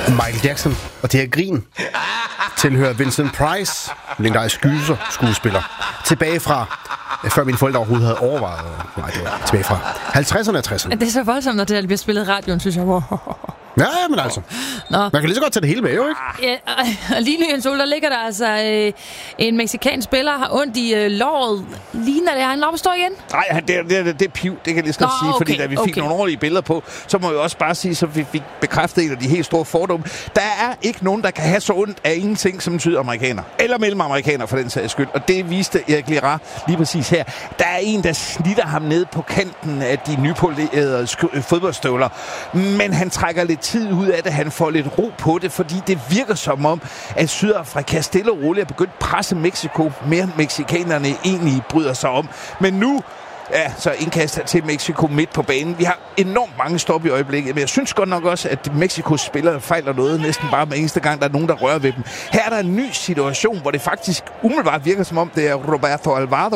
Michael Jackson og det her grin tilhører Vincent Price, legendarisk skuespiller. Tilbage fra, før mine forældre overhovedet havde overvejet. Nej, det var tilbage fra 50'erne og 60'erne. Det er så voldsomt, når det bliver spillet i radioen, synes jeg. Ja, men altså. Nå. Man kan lige så godt tage det hele med, jo, ikke? Ja, og lige nu, Jens Ole, der ligger der altså en mexikansk spiller, har ondt i låret. Ligner det, han opstår igen? Nej, det er piv, det kan jeg lige så sige, fordi da vi fik nogle ordentlige billeder på, så må jeg også bare sige, så vi fik bekræftet en af de helt store fordomme. Der er ikke nogen, der kan have så ondt af ingenting som sydamerikaner. Eller mellemamerikaner, for den sags skyld. Og det viste Erik Lira lige præcis her. Der er en, der snitter ham ned på kanten af de nypolerede fodboldstøvler. Men han trækker lidt tid ud af det, han får lidt ro på det, fordi det virker som om, at Sydafrika stille og roligt er begyndt at presse Mexico, mere mexikanerne egentlig bryder sig om. Men nu så indkast til Mexico midt på banen. Vi har enormt mange stop i øjeblikket, men jeg synes godt nok også, at Mexikos spillere fejler noget næsten bare med eneste gang, der er nogen, der rører ved dem. Her er der en ny situation, hvor det faktisk umiddelbart virker som om, det er Roberto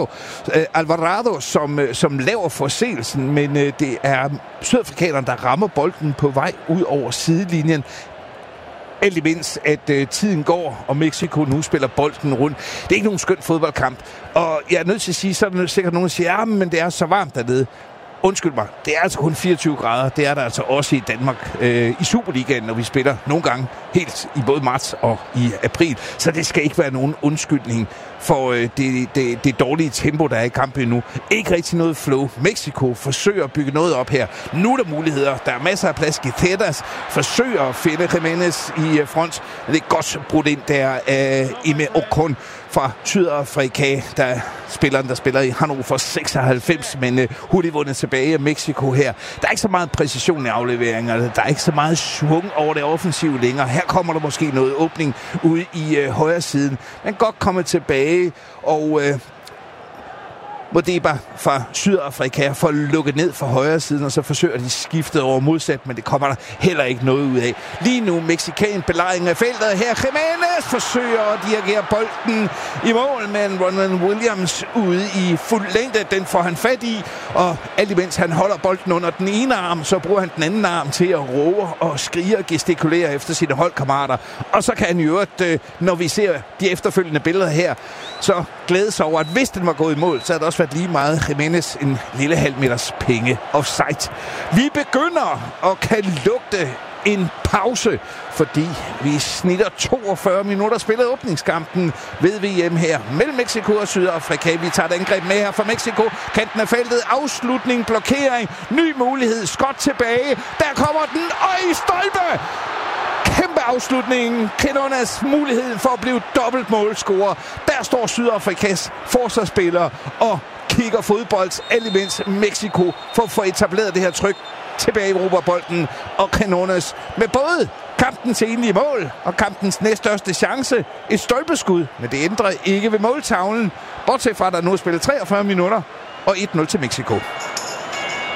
Alvarado, som laver forseelsen, men det er sydafrikanerne, der rammer bolden på vej ud over sidelinjen. Endelig mindst, at tiden går, og Mexico nu spiller bolden rundt. Det er ikke nogen skøn fodboldkamp. Og jeg er nødt til at sige, så er der sikkert nogen, der siger, ja, men det er så varmt dernede. Undskyld mig, det er altså kun 24 grader. Det er der altså også i Danmark i Superligaen, når vi spiller nogle gange helt i både marts og i april. Så det skal ikke være nogen undskyldning for det dårlige tempo, der er i kampen nu. Ikke rigtig noget flow. Mexico forsøger at bygge noget op her. Nu er der muligheder. Der er masser af plads. Guiteras forsøger at finde Jimenez i front. Det er godt brudt ind der af Ime Ocon fra Sydafrika, der spiller i Hannover 96, men hurtigt vundet tilbage af Mexico her. Der er ikke så meget præcision i afleveringerne. Der er ikke så meget svung over det offensive længere. Her kommer der måske noget åbning ude i højre siden. Man kan godt komme tilbage, og Modiba fra Sydafrika får lukket ned fra højre siden, og så forsøger de skiftet over modsat, men det kommer der heller ikke noget ud af. Lige nu mexican belejring af feltet her. Jimenez forsøger at dirigere bolden i mål, men Ronald Williams ude i fuld længde. Den får han fat i, og alt imens han holder bolden under den ene arm, så bruger han den anden arm til at råbe og skrige og gestikulere efter sine holdkammerater. Og så kan han i øvrigt, når vi ser de efterfølgende billeder her, så glæde sig over, at hvis den var gået i mål, så havde det også været lige meget Jimenez en lille halv meters penge offside. Vi begynder at kan lugte en pause, fordi vi snitter 42 minutter spillet åbningskampen ved VM her mellem Mexico og Sydafrika. Vi tager et angreb med her fra Mexico. Kanten af feltet, afslutning, blokering, ny mulighed, skot tilbage. Der kommer den, og i stolpe! Kæmpe afslutning. Quinones muligheden for at blive dobbelt målscorer. Der står Sydafrikas forsvarsspiller og kigger fodbolds, imens Mexico for at få etableret det her tryk tilbage i bolden, og Quinones med både kampens enlige mål og kampens næststørste chance et stolpeskud, men det ændrer ikke ved måltavlen, bortset fra at der nu er spillet 43 minutter og 1-0 til Mexico.